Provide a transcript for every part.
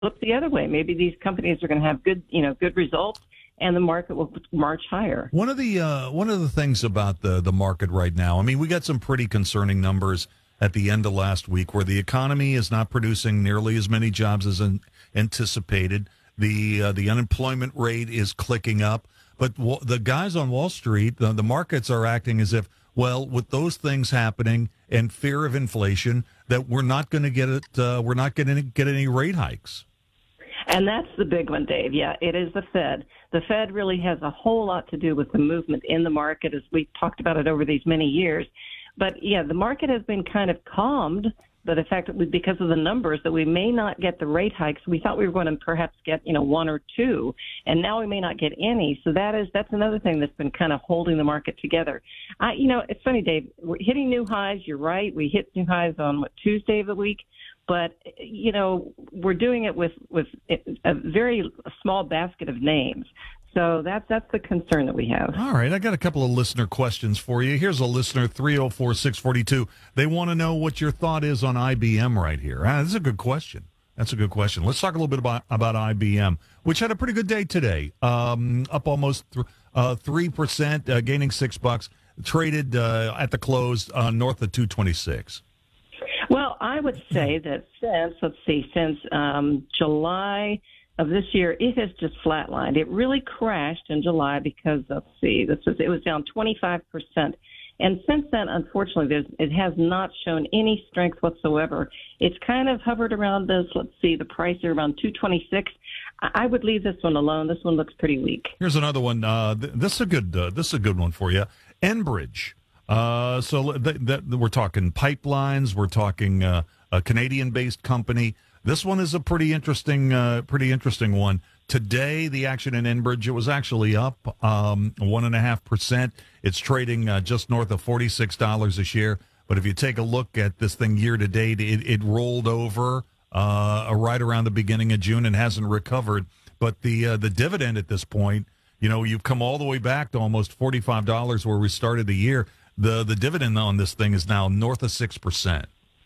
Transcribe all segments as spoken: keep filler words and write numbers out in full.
flip the other way. Maybe these companies are going to have good, you know, good results, and the market will march higher. One of the uh, one of the things about the the market right now, I mean, we got some pretty concerning numbers at the end of last week, where the economy is not producing nearly as many jobs as an, anticipated. The uh, the unemployment rate is clicking up, but w- the guys on Wall Street, the, the markets are acting as if, well, with those things happening and fear of inflation, that we're not going to get it. Uh, we're not going to get any rate hikes. And that's the big one, Dave. Yeah, it is the Fed. The Fed really has a whole lot to do with the movement in the market, as we've talked about it over these many years. But, yeah, the market has been kind of calmed by the fact that we, because of the numbers, that we may not get the rate hikes. We thought we were going to perhaps get, you know, one or two, and now we may not get any. So that is that's another thing that's been kind of holding the market together. I, you know, it's funny, Dave. We're hitting new highs. You're right. We hit new highs on, what, Tuesday of the week. But, you know, we're doing it with, with a very small basket of names. So that's that's the concern that we have. All right. I got a couple of listener questions for you. Here's a listener, three oh four, six four two. They want to know what your thought is on I B M right here. Ah, this is a good question. That's a good question. Let's talk a little bit about, about I B M, which had a pretty good day today. Um, up almost th- uh, three percent, uh, gaining six bucks, traded uh, at the close uh, north of two twenty-six. Well, I would say that since, let's see, since um, July of this year, it has just flatlined. It really crashed in July because, let's see, this was, it was down twenty-five percent. And since then, unfortunately, there's, it has not shown any strength whatsoever. It's kind of hovered around this, let's see, the price is around two twenty-six. I would leave this one alone. This one looks pretty weak. Here's another one. Uh, th- this is a good. Uh, this is a good one for you. Enbridge. Uh, so th- th- we're talking pipelines. We're talking uh, a Canadian-based company. This one is a pretty interesting, uh, pretty interesting one. Today, the action in Enbridge, it was actually up um, one and a half percent. It's trading uh, just north of forty-six dollars a share. But if you take a look at this thing year to date, it, it rolled over uh, right around the beginning of June and hasn't recovered. But the uh, the dividend at this point, you know, you've come all the way back to almost forty-five dollars where we started the year. The the dividend on this thing is now north of six percent.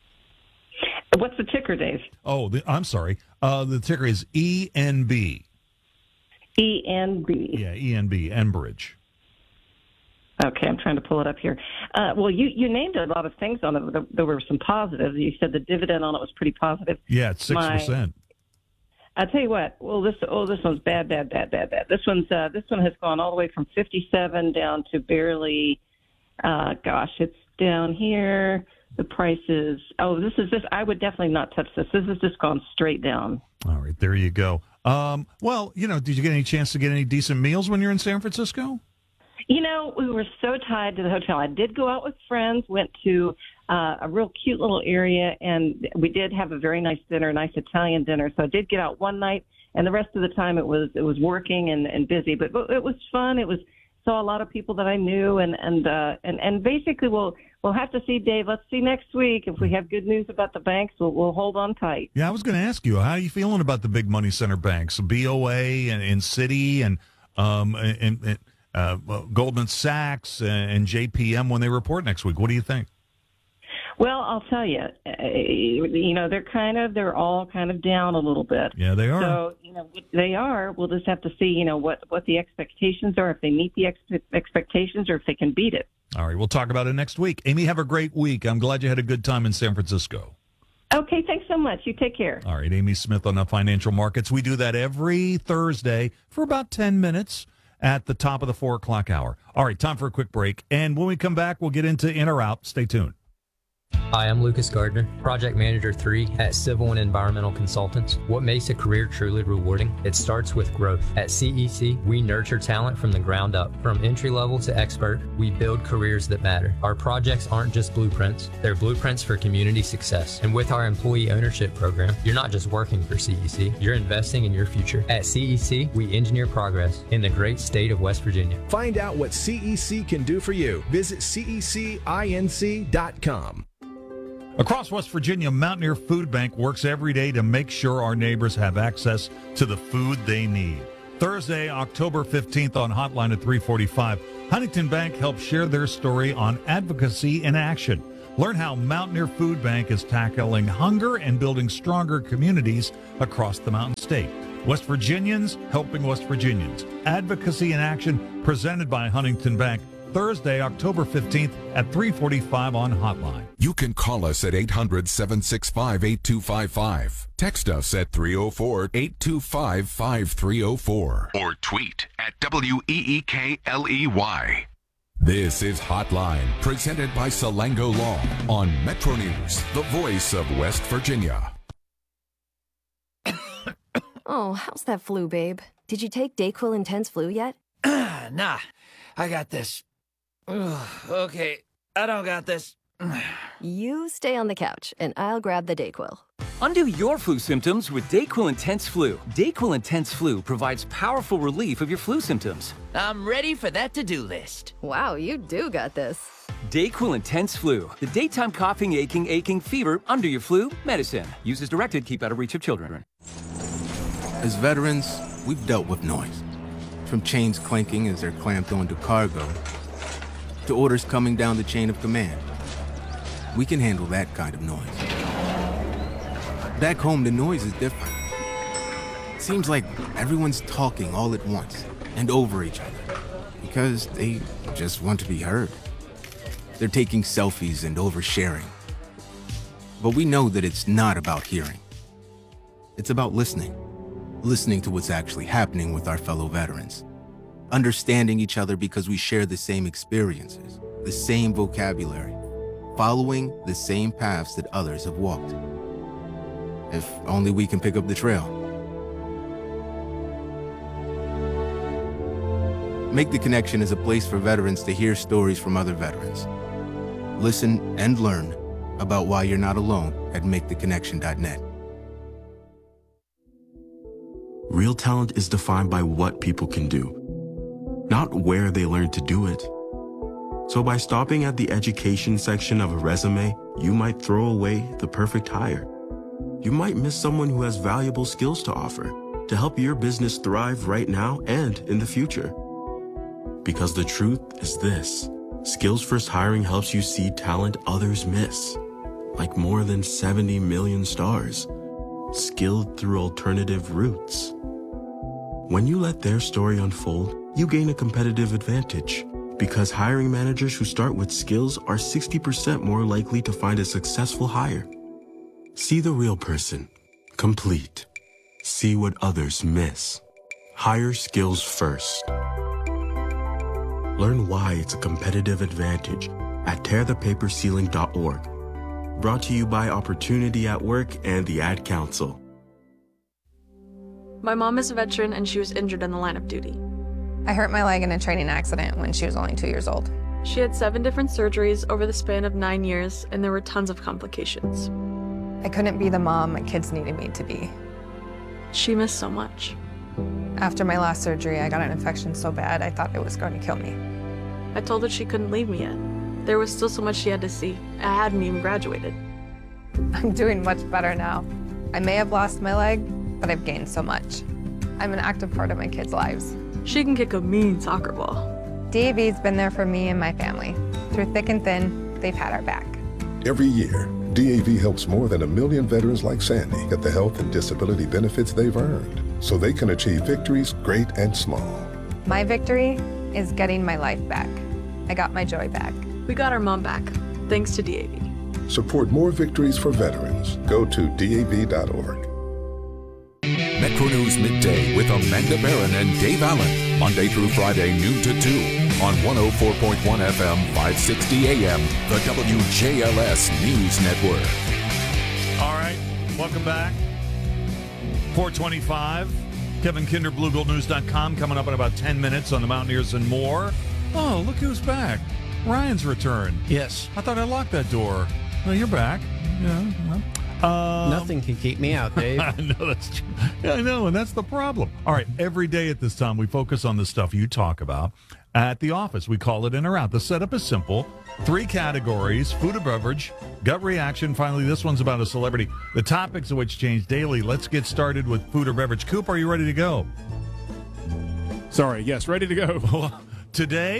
What's the ticker, Dave? Oh, the, I'm sorry. Uh, the ticker is E N B. E N B. Yeah, E N B, Enbridge. Okay, I'm trying to pull it up here. Uh, well, you, you named a lot of things on it. There, there were some positives. You said the dividend on it was pretty positive. Yeah, it's six percent. My, I tell you what. Well, this oh, this one's bad, bad, bad, bad, bad. This one's uh, this one has gone all the way from fifty-seven down to barely. Uh, gosh, it's down here. The price is, oh, this is this. I would definitely not touch this. This has just gone straight down. All right, there you go. Um, well, you know, did you get any chance to get any decent meals when you're in San Francisco? You know, we were so tied to the hotel. I did go out with friends, went to uh, a real cute little area, and we did have a very nice dinner, a nice Italian dinner. So I did get out one night, and the rest of the time it was it was working and, and busy. But, but it was fun. It was saw a lot of people that I knew, and and uh, and and basically we'll we'll have to see, Dave. Let's see next week if we have good news about the banks. We'll we'll hold on tight. Yeah, I was going to ask you, how are you feeling about the big money center banks, B O A and, and Citi and um and, and uh, Goldman Sachs and J P M when they report next week? What do you think? Well, I'll tell you, uh, you know, they're kind of, they're all kind of down a little bit. Yeah, they are. So, you know, they are. We'll just have to see, you know, what, what the expectations are, if they meet the ex- expectations or if they can beat it. All right, we'll talk about it next week. Amy, have a great week. I'm glad you had a good time in San Francisco. Okay, thanks so much. You take care. All right, Amy Smith on the Financial Markets. We do that every Thursday for about ten minutes at the top of the four o'clock hour. All right, time for a quick break. And when we come back, we'll get into in or out. Stay tuned. Hi, I'm Lucas Gardner, Project Manager three at Civil and Environmental Consultants. What makes a career truly rewarding? It starts with growth. At C E C, we nurture talent from the ground up. From entry level to expert, we build careers that matter. Our projects aren't just blueprints, they're blueprints for community success. And with our employee ownership program, you're not just working for C E C, you're investing in your future. At C E C, we engineer progress in the great state of West Virginia. Find out what C E C can do for you. Visit C E C inc dot com. Across West Virginia, Mountaineer Food Bank works every day to make sure our neighbors have access to the food they need. Thursday, October fifteenth on Hotline at three forty-five, Huntington Bank helps share their story on advocacy in action. Learn how Mountaineer Food Bank is tackling hunger and building stronger communities across the Mountain State. West Virginians helping West Virginians. Advocacy in Action, presented by Huntington Bank, Thursday, October fifteenth at three forty-five on Hotline. You can call us at eight hundred, seven six five, eight two five five. Text us at three oh four, eight two five, five three oh four. Or tweet at W E E K L E Y. This is Hotline, presented by Salango Law on Metro News, the voice of West Virginia. Oh, how's that flu, babe? Did you take Dayquil Intense Flu yet? Nah, I got this. Ugh, okay, I don't got this. You stay on the couch, and I'll grab the Dayquil. Undo your flu symptoms with Dayquil Intense Flu. Dayquil Intense Flu provides powerful relief of your flu symptoms. I'm ready for that to-do list. Wow, you do got this. Dayquil Intense Flu. The daytime coughing, aching, aching, fever, under your flu, medicine. Use as directed, keep out of reach of children. As veterans, we've dealt with noise. From chains clanking as they're clamped onto cargo, to orders coming down the chain of command. We can handle that kind of noise. Back home, the noise is different. Seems like everyone's talking all at once and over each other because they just want to be heard. They're taking selfies and oversharing. But we know that it's not about hearing. It's about listening. Listening to what's actually happening with our fellow veterans. Understanding each other because we share the same experiences, the same vocabulary, following the same paths that others have walked. If only we can pick up the trail. Make the Connection is a place for veterans to hear stories from other veterans. Listen and learn about why you're not alone at make the connection dot net. Real talent is defined by what people can do, not where they learn to do it. So by stopping at the education section of a resume, you might throw away the perfect hire. You might miss someone who has valuable skills to offer to help your business thrive right now and in the future. Because the truth is this, Skills First Hiring helps you see talent others miss, like more than seventy million stars, skilled through alternative routes. When you let their story unfold, you gain a competitive advantage. Because hiring managers who start with skills are sixty percent more likely to find a successful hire. See the real person. Complete. See what others miss. Hire skills first. Learn why it's a competitive advantage at tear the paper ceiling dot org. Brought to you by Opportunity at Work and the Ad Council. My mom is a veteran and she was injured in the line of duty. I hurt my leg in a training accident when she was only two years old. She had seven different surgeries over the span of nine years, and there were tons of complications. I couldn't be the mom my kids needed me to be. She missed so much. After my last surgery, I got an infection so bad I thought it was going to kill me. I told her she couldn't leave me yet. There was still so much she had to see. I hadn't even graduated. I'm doing much better now. I may have lost my leg, but I've gained so much. I'm an active part of my kids' lives. She can kick a mean soccer ball. D A V's been there for me and my family. Through thick and thin, they've had our back. Every year, D A V helps more than a million veterans like Sandy get the health and disability benefits they've earned, so they can achieve victories great and small. My victory is getting my life back. I got my joy back. We got our mom back, thanks to D A V. Support more victories for veterans. Go to D A V dot org. Metro News Midday with Amanda Barron and Dave Allen. Monday through Friday, noon to two on one oh four point one F M, five sixty A M, the W J L S News Network. All right, welcome back. four twenty-five. Kevin Kinder, Blue Gold News dot com, coming up in about ten minutes on the Mountaineers and more. Oh, look who's back. Ryan's returned. Yes. I thought I locked that door. No, you're back. Yeah, well. Um, Nothing can keep me out, Dave. I know that's true. Yeah, I know, and that's the problem. All right, every day at this time, we focus on the stuff you talk about at the office. We call it in or out. The setup is simple. Three categories: food or beverage, gut reaction. Finally, this one's about a celebrity. The topics of which change daily. Let's get started with food or beverage. Coop, are you ready to go? Sorry, yes, ready to go. Today,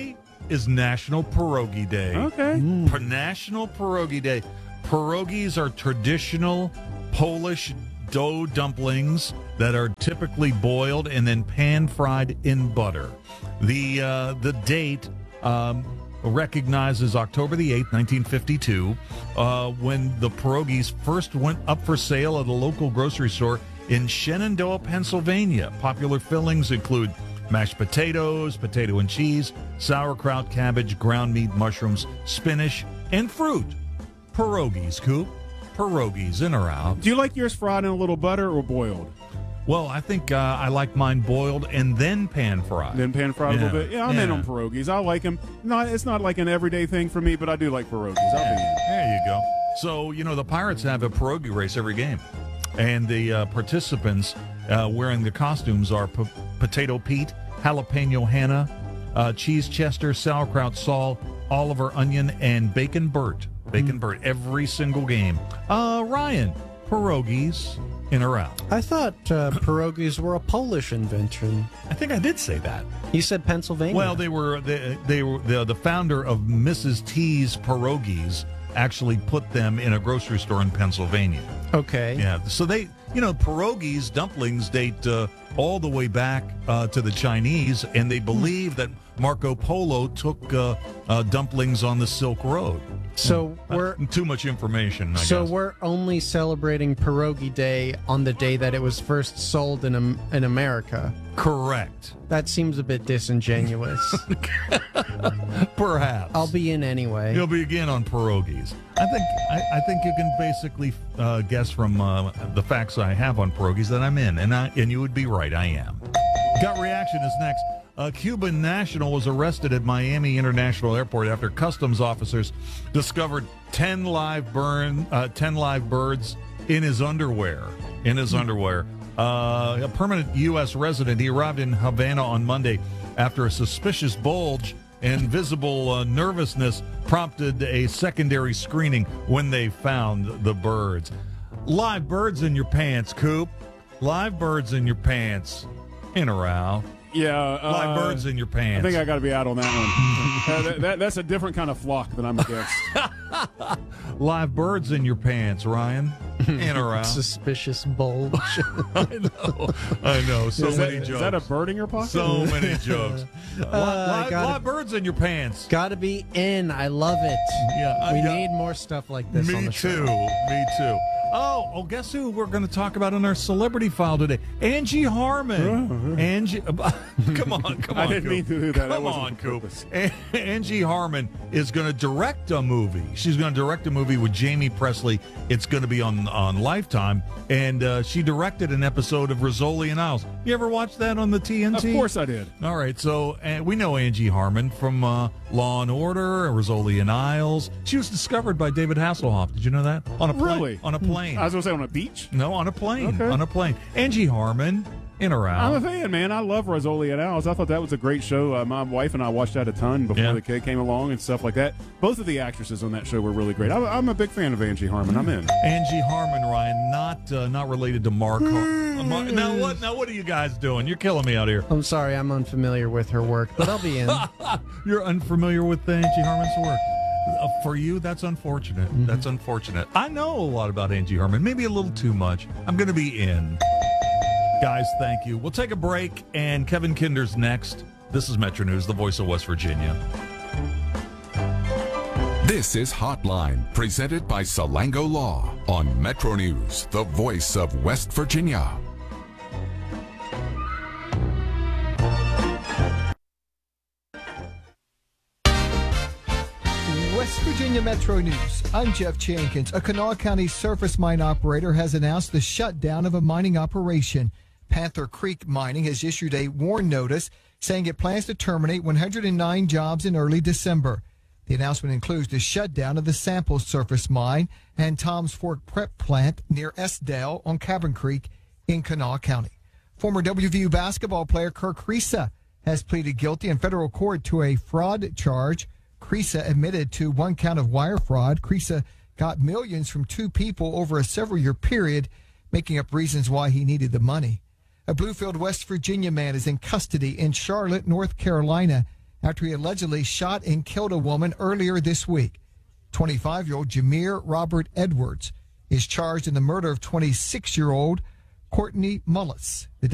is National Pierogi Day. Okay. Mm. Per- National Pierogi Day. Pierogies are traditional Polish dough dumplings that are typically boiled and then pan-fried in butter. The uh, the date um, recognizes October the eighth, nineteen fifty-two, uh, when the pierogies first went up for sale at a local grocery store in Shenandoah, Pennsylvania. Popular fillings include mashed potatoes, potato and cheese, sauerkraut, cabbage, ground meat, mushrooms, spinach, and fruit. Pierogies, Coop. Pierogies, in or out. Do you like yours fried in a little butter or boiled? Well, I think uh, I like mine boiled and then pan fried. Then pan fried yeah. a little bit. Yeah, I'm yeah. in on pierogies. I like them. Not, it's not like an everyday thing for me, but I do like pierogies. I'll Yeah. be in. There you go. So, you know, the Pirates have a pierogi race every game. And the uh, participants uh, wearing the costumes are P- Potato Pete, Jalapeno Hannah, uh, Cheese Chester, Sauerkraut Saul, Oliver Onion, and Bacon Bert. Bacon mm. Bert every single game. Uh, Ryan, pierogies, in or out? I thought uh, pierogies were a Polish invention. I think I did say that. You said Pennsylvania. Well, they were they, they were the, the founder of Missus T's Pierogies actually put them in a grocery store in Pennsylvania. Okay. Yeah. So they, you know, pierogies, dumplings date uh, all the way back uh, to the Chinese, and they believe that Marco Polo took uh, uh, dumplings on the Silk Road. So uh, we're too much information. I so guess. we're only celebrating Pierogi Day on the day that it was first sold in um, in America. Correct. That seems a bit disingenuous. Perhaps. I'll be in anyway. You'll be again on pierogies. I think I, I think you can basically uh, guess from uh, the facts I have on pierogies that I'm in, and I and you would be right. I am. Gut reaction is next. A Cuban national was arrested at Miami International Airport after customs officers discovered ten live burn, uh, ten live birds in his underwear. In his underwear, uh, a permanent U S resident. He arrived in Havana on Monday after a suspicious bulge and visible uh, nervousness prompted a secondary screening when they found the birds. Live birds in your pants, Coop. Live birds in your pants. In or out? Yeah. Uh, Live birds in your pants. I think I got to be out on that one. uh, that, that, that's a different kind of flock than I'm against. Live birds in your pants, Ryan. In or out? Suspicious bulge. I know. I know. So is many that, jokes. Is that a bird in your pocket? So many jokes. Uh, live, gotta, live birds in your pants. Gotta be in. I love it. Yeah, we yeah. need more stuff like this Me on the too. show. Me too. Oh, oh, guess who we're going to talk about in our celebrity file today? Angie Harmon. Angie, come on, come on. I didn't Coop. mean to do that. Come that wasn't on, the Coop. purpose. A- Angie Harmon is going to direct a movie. She's going to direct a movie with Jamie Presley. It's going to be on on Lifetime, and uh, she directed an episode of Rizzoli and Isles. You ever watch that on the T N T? Of course I did. All right, so uh, we know Angie Harmon from uh, Law and Order, Rizzoli and Isles. She was discovered by David Hasselhoff. Did you know that? On a plane. Really? On a plane. I was going to say on a beach? No, on a plane. Okay. On a plane. Angie Harmon, in or out? I'm a fan, man. I love Rizzoli and Isles. I thought that was a great show. Uh, my wife and I watched that a ton before Yeah. the kid came along and stuff like that. Both of the actresses on that show were really great. I'm, I'm a big fan of Angie Harmon. I'm in. Angie Harmon, Ryan, not uh, not related to Mark. Har- uh, Mar- now what? Now what are you guys doing? You're killing me out here. I'm sorry, I'm unfamiliar with her work, but I'll be in. You're unfamiliar with Angie Harmon's work. Uh, for you, that's unfortunate. Mm-hmm. That's unfortunate. I know a lot about Angie Harmon, maybe a little too much. I'm going to be in. Guys, thank you. We'll take a break, and Kevin Kinder's next. This is Metro News, the voice of West Virginia. This is Hotline, presented by Salango Law on Metro News, the voice of West Virginia. West Virginia Metro News. I'm Jeff Jenkins. A Kanawha County surface mine operator has announced the shutdown of a mining operation. Panther Creek Mining has issued a warn notice saying it plans to terminate one hundred nine jobs in early December. The announcement includes the shutdown of the Sample surface mine and Tom's Fork prep plant near Estdale on Cabin Creek in Kanawha County. Former W V U basketball player Kirk Risa has pleaded guilty in federal court to a fraud charge. Creesa admitted to one count of wire fraud. Creesa got millions from two people over a several-year period, making up reasons why he needed the money. A Bluefield, West Virginia man is in custody in Charlotte, North Carolina. after he allegedly shot and killed a woman earlier this week. twenty-five-year-old Jameer Robert Edwards is charged in the murder of twenty-six-year-old Courtney Mullis. The